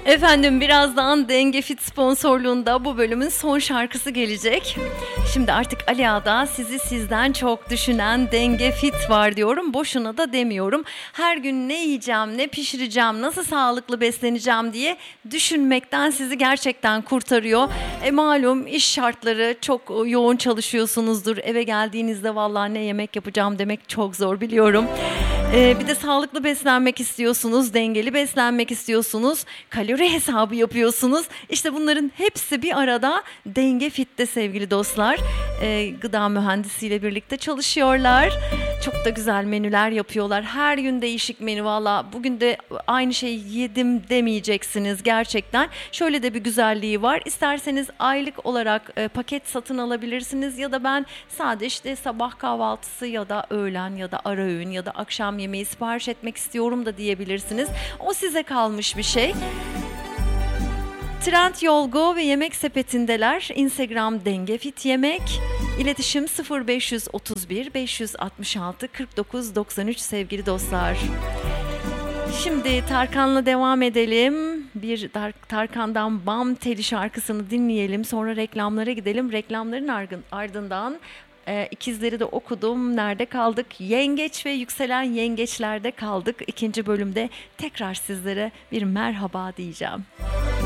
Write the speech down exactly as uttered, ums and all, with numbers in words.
Efendim birazdan Denge Fit sponsorluğunda bu bölümün son şarkısı gelecek. Şimdi artık Ali Ağa'da sizi sizden çok düşünen Denge Fit var diyorum. Boşuna da demiyorum. Her gün ne yiyeceğim, ne pişireceğim, nasıl sağlıklı besleneceğim diye düşünmekten sizi gerçekten kurtarıyor. E malum iş şartları, çok yoğun çalışıyorsunuzdur. Eve geldiğinizde vallahi ne yemek yapacağım demek çok zor biliyorum. Ee, bir de sağlıklı beslenmek istiyorsunuz, dengeli beslenmek istiyorsunuz, kalori hesabı yapıyorsunuz. İşte bunların hepsi bir arada Denge Fit'te sevgili dostlar. Ee, gıda mühendisiyle birlikte çalışıyorlar. Çok da güzel menüler yapıyorlar. Her gün değişik menü valla. Bugün de aynı şeyi yedim demeyeceksiniz gerçekten. Şöyle de bir güzelliği var. İsterseniz aylık olarak e, paket satın alabilirsiniz ya da ben sadece işte sabah kahvaltısı ya da öğlen ya da ara öğün ya da akşam yemeği sipariş etmek istiyorum da diyebilirsiniz. O size kalmış bir şey. Trendyol Go ve Yemek Sepeti'ndeler. Instagram Denge Fit Yemek. İletişim sıfır beş otuz bir beş altı altı kırk dokuz doksan üç sevgili dostlar. Şimdi Tarkan'la devam edelim. Bir Tarkan'dan Bam Teli şarkısını dinleyelim. Sonra reklamlara gidelim. Reklamların ardından e, ikizleri de okudum. Nerede kaldık? Yengeç ve yükselen yengeçlerde kaldık. İkinci bölümde tekrar sizlere bir merhaba diyeceğim.